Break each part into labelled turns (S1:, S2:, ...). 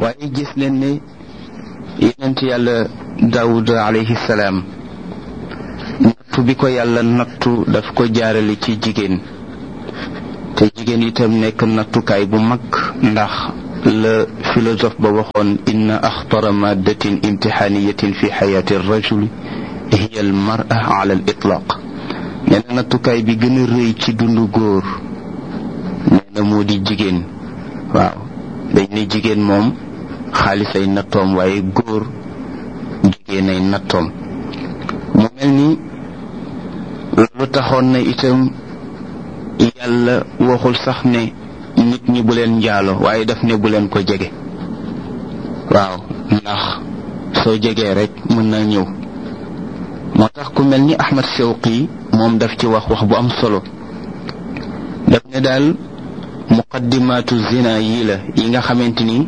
S1: waaye gis leen ne yonent yàlla Daawud alayhi salaam nattu bi ko yàlla nattu daf ko jaarale ci jigéen te jigéen itam nekk nattukaay bu mag ndax la philosophe ba waxoon inna axtara maddatin imtixaaniyatin fi xayaati rajuli hiya al mar'a ala al itlaq nee na nattukaay bi gën a rëy ci dundu góor nee na moo di jigéen waaw dañ ne jigéen moom xaalis ay nattoom waaye góor jigéen ay nattoom mu mel ni lu taxoon na itam yàlla waxul sax ne nit ñi bu leen njaalo waaye daf ne bu leen ko jege waaw ndax soo jegee rek mën naa ñëw moo tax ku mel ni Ahmad Shawqi moom daf ci wax bu am solo daf ne daal muqaddimaatu zina yi la yi nga xamante ni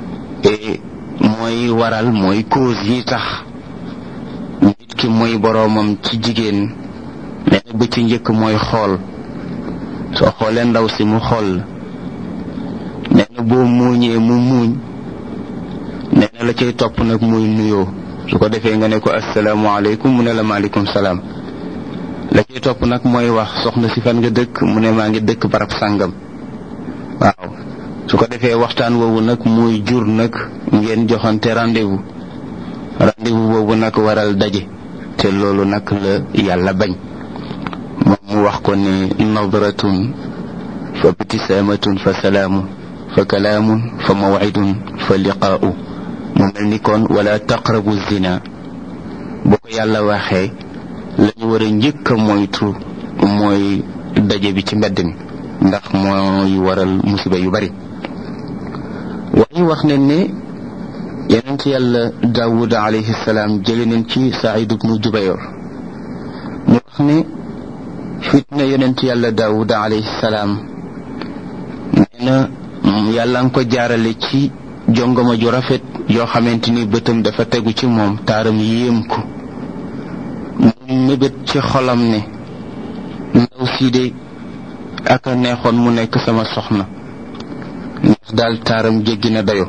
S1: mooy waral mooy cause yi tax nit ki mooy boroomam ci jigéen nee na ba ci njëkk mooy xool soo xoolee ndaw si mu xool nee na boo muuñee mu muuñ nee na la cay topp nag muy nuyoo su ko defee nga ne ko asalaamaaleykum mu ne la maaleykum salaam la cay topp nag mooy wax soxna si fan nga dëkk mu ne maa ngi dëkk barab sàngam waaw su ko defee waxtaan woowu nag muy jur nag ngeen joxante rendez-vous boobu nag waral daje te loolu nag la yàlla bañ moom mu wax ko ne nadratun fa ibtisaamatun fa salaamu fa kalaamun fa mawcidun fa liqaa'u mu mel ni kon wala taqrabu zina boo ko yàlla waxee la ñu war a njëkk a moytu mooy daje bi ci mbedd mi ndax mooy waral musiba yu bari waaye wax ne ne yonent yàlla Daawud alayhi salaam jële nañ ci Saïd ibnu Jubayr mu wax ne fitna yonent yàlla Daawud alayhi salaam nee na yàlla nga ko jaarale ci jongama ju rafet yoo xamante ni bëtam dafa tegu ci moom taaram yéem ko mu mébét ci xolam ne ndaw sii de ak a neexoon mu nekk sama soxna ndax daal taaram jéggi na dayo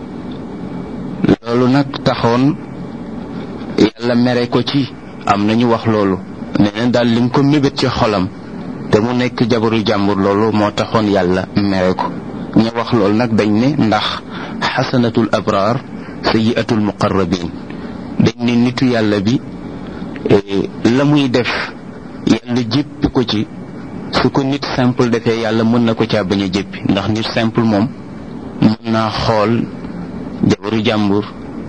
S1: loolu nag taxoon yàlla mere ko ci am nañu wax loolu nee na daal lim ko mébét ci xolam te mu nekk jabaru jàmbur loolu moo taxoon yàlla mere ko ñu wax loolu nag dañ ne ndax xasanatul abraar sayyiatul muqarrabin dañ ne nitu yàlla bi la muy def yàlla jéppi ko ci su ko nit simple defee yàlla mën na ko caa bañ a jéppi ndax nit simple moom mën naa xool jabaru jàmbur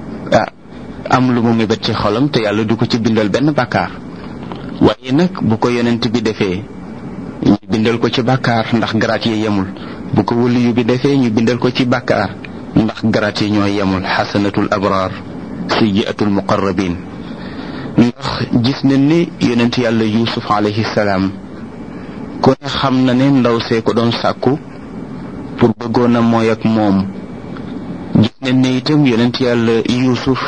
S1: am lu mu mébét ci xolam te yàlla du ko ci bindal benn bàkkaar waaye nag bu ko yonent bi defee ñu bindal ko ci bàkkaar ndax garaat yi yemul bu ko waliyu bi defee ñu bindal ko ci bàkkaar ndax garaat yi ñoo yemul xasanatul abraar sayyiatul muqarrabin ndax gis nañ ne yonent yàlla Yuusuf alayhi salaam ko ne xam na ne ndaw see ko doon sàkku pour bëggoon a mooy ak moom gis nañ ne itam yonent yàlla Yuusuf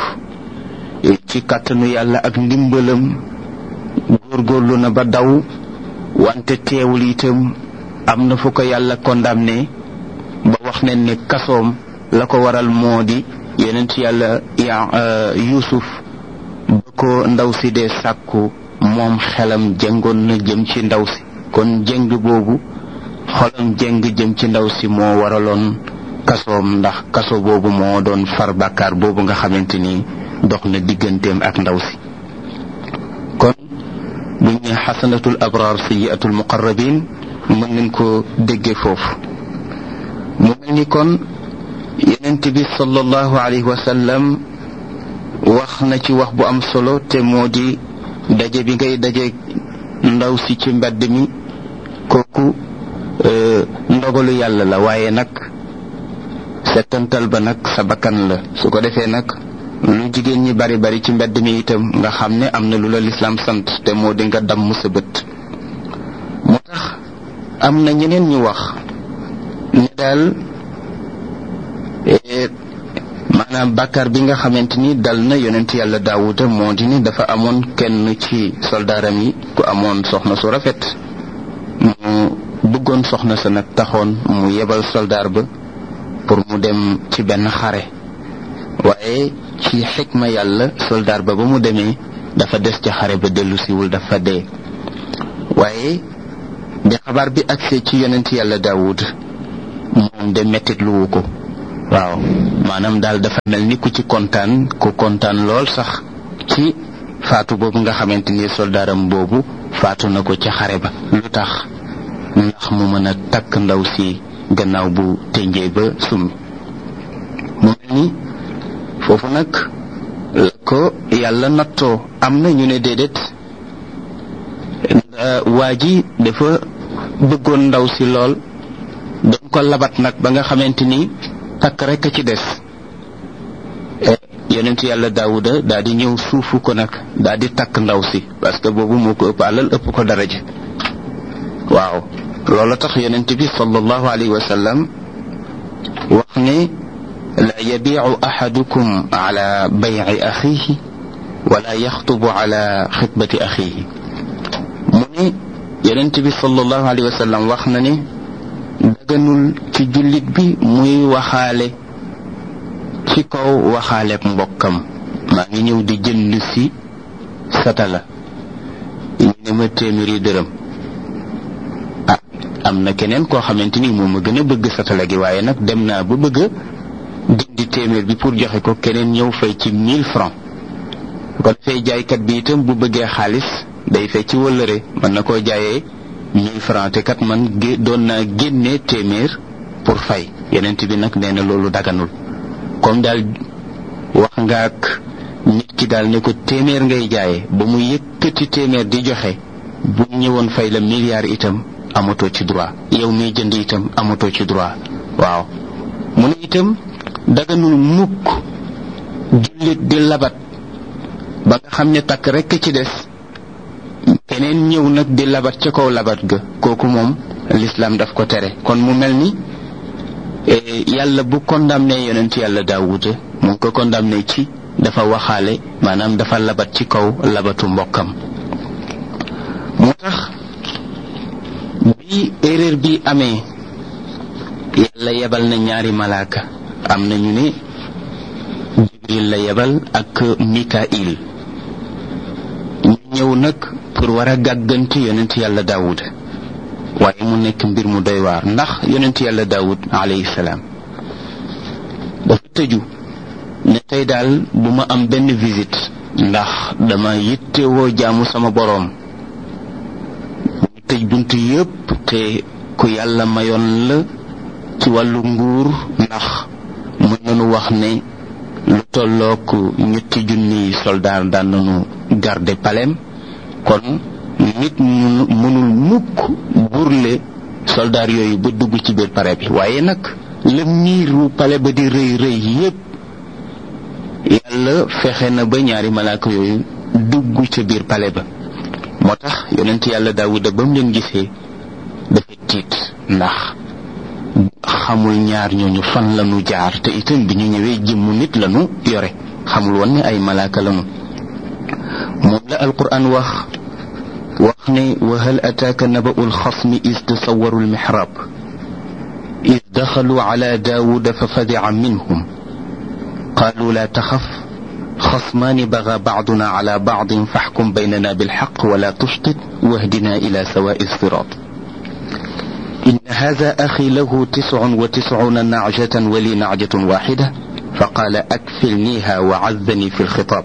S1: ci kàttanu yàlla ak ndimbalam góorgóorlu na ba daw wante teewul itam am na fu ko yàlla condamné ba wax nañ ne kasoom la ko waral moo di yonent yàlla Yuusuf ba ko ndaw si dee sàkku moom xelam jëngoon na jëm ci ndaw si kon jëng boobu xolam jëng jëm ci ndaw si moo waraloon kasoom ndax kaso boobu moo doon far bàkkaar boobu nga xamante ni dox na digganteem ak ndaw si kon buñ ne xasanatul abraar sayyiatul muqarrabin mën nañ ko déggee foofu mu mel ni kon yonent bi sallallahu alayhi wa sallam wax na ci wax bu am solo te moo di daje bi ngay daje ndaw si ci mbedd mi kooku ndogalu yàlla la waaye nag settantal ba nag sa bakkan la su ko defee nag lu jigéen ñi bari bari ci mbedd mi itam nga xam ne am na lu la lislaam sant te moo di nga damm sa bët moo tax am na ñeneen ñu wax ne daal maanaam bàkkaar bi nga xamante ni dal na yonent yàlla Daawuda moo di ni dafa amoon kenn ci soldaaram yi ku amoon soxna su rafet mu bëggoon soxna sa nag taxoon mu yebal soldaar ba pour mu dem ci benn xare waaye ci xikma yàlla soldaar ba mu demee dafa des ca xare ba dellu siwul dafa dee. waaye bi xabaar bi agsee ci yonent yàlla Daawud moom de mettit luwu ko. waaw maanaam daal dafa mel ni ku kontaan lool sax ci faatu boobu nga xamante ni soldaaram boobu faatu na ko ca xare ba. lu tax ndax mu mën a takk ndaw si gannaaw bu tënjee ba summi. mu mel ni foofu nag la ko yàlla nattoo. am na ñu ne déedéet waa ji dafa bëggoon ndaw si lool doon ko labat nag ba nga xamante ni takk rekk a ci des. yonent yàlla Daawuda daal di ñëw suufu ko nag daal di takk ndaw si parce que boobu moo ko ëpp alal ëpp ko daraja. waaw loolu tax yonent bi sallallahu alayhi wa sallam wax ne la yabiicu ahadukum ala bayci axiihi wala yaxtubu ala xitbati axiihi. mu ne yonent bi sallallahu alayhi wa sallam wax na ne daganul ci jullit bi muy waxaale ci kaw waxaaleeb mbokkam. maa ngi ñëw di jënd si satala ñu ne ma téeméeri dërëm. am na keneen koo xamante ni moom ma gën a bëgg satala gi waaye nag dem naa ba bëgg a dindi téeméer bi pour joxe ko keneen ñëw fay ci 1000 francs. kon fay jaaykat bi itam bu bëggee xaalis day fay ci wëllëre mën na koo jaayee 1000 francs te kat man doon naa génnee téeméer pour fay. yeneen bi nag nee na loolu daganul. comme daal wax nga ak nit ki daal ne ko téeméer ngay jaayee ba mu yëkkati téeméer di joxe bu ñëwoon fay la milliard itam amatoo ci droit. yow miy jënd itam amatoo ci droit. waaw mu ne itam daganul mukk jullit di labat ba nga xam ne takk rekk ci des keneen ñëw nag di labat ca kaw labat ga. kooku moom l'islam daf ko tere. kon mu mel ni yàlla bu condamné yonent yàlla Daawuda mu ngi ko condamné ci dafa waxaale maanaam dafa labat ci kaw labatu mbokkam. moo tax bi erreur bi amee yàlla yebal na ñaari malaaka. am na ñu ne Jibril la yebal ak Mikail. ñu ñëw nag pour war a gàgganti yonent yàlla Daawuda. waaye mu nekk mbir mu doy waar ndax yonent yàlla Daawud alayhi salaam dafa tëju ne tey daal bu ma am benn visite ndax dama yittewoo jaamu sama boroom. ñu tëj bunt yépp te ku yàlla mayoon la ci wàllu nguur ndax mën nañu wax ne lu tollook 3,000 soldat daan nañu garder palais. kon nit mënul mukk burle soldaar yooyu ba dugg ci biir palais bi. waaye nag la miiru palais ba di rëy rëy yépp yàlla fexe na ba ñaari malaaka yooyu dugg ca biir palais ba. moo tax yonent yàlla Daawuda ba mu leen gisee dafa tiit ndax xamul ñaar ñooñu fan lañu jaar te itam bi ñu ñëwee jëmmu nit lañu yore xamul woon ne ay malaaka lañu. moom la alquran wax ne wa hal ataaka naba'u alxasmi is tasawwaru almihrab is daxalu ala daawuda fa fadi'a minhum qaalu laa taxaf xasmaani bagaa ba'duna ala ba'din faxkum baynana bilxaq wala tushtit wahdina ila sawaa'i siraat inna haadha axii lahu 99 nacjatan wa li nacjatun waaxida faqaala akfilniiha wa cazzanii fi lxitaab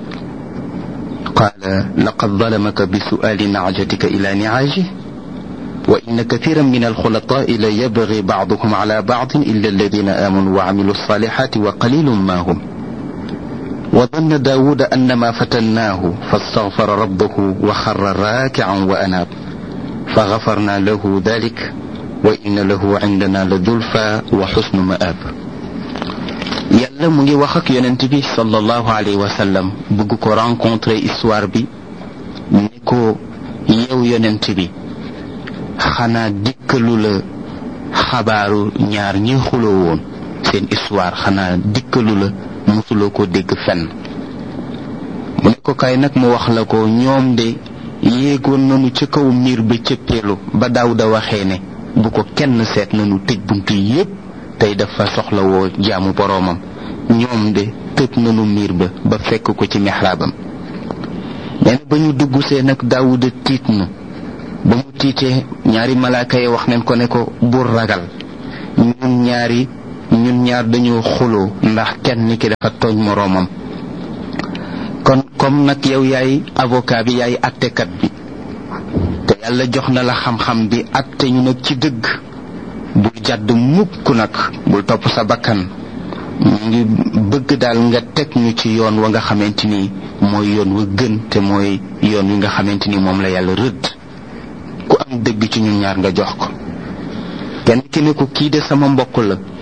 S1: قال لقد ظلمك بسؤال نعجتك إلى نعاجه وإن كثيرا من الخلطاء ليبغي بعضهم على بعض إلا الذين آمنوا وعملوا الصالحات وقليل ما هم وظن داود أنما فتناه فاستغفر ربه وخر راكعا وأناب فغفرنا له ذلك وإن له عندنا لزلفى وحسن مآب. yàlla mu ngi wax ak yonent bi sallallahu alayhi wa sallam bëgg ko rencontrer histoire bi ni ko yow yonent bi xanaa dikkalu la xabaaru ñaar ñi xuloo woon seen histoire xanaa dikkalu la mosuloo ko dégg fenn. mu ne ko kay nag mu wax la ko ñoom de yéegoon nañu ca kaw miir ba cëppeelu ba Daawuda waxee ne bu ko kenn seet nañu tëj buntu yépp tey dafa soxla woo jaamu boroomam. ñoom de tëb nanu miir ba fekk ko ci mihraabam. nee na ba ñu dugg see nag Daawuda tiit na. ba mu tiitee ñaari malaaka yi wax nañ ko ne ko bul ragal ñun ñaar dañoo xuloo ndax kenn ki dafa tooñ moroomam. kon comme nag yow yaay avocat bi yaay attekat bi te yàlla jox na la xam-xam bi atte ñu nag ci dëgg, bul jàdd mukk nag, bul topp sa bakkan. ñu ngi bëgg daal nga teg ñu ci yoon wa nga xamante ni mooy yoon wa gën te mooy yoon wi nga xamante ni moom la yàlla rëdd. ku am dëgg ci ñun ñaar nga jox ko. kenn ki ne ko kii de sama mbokk la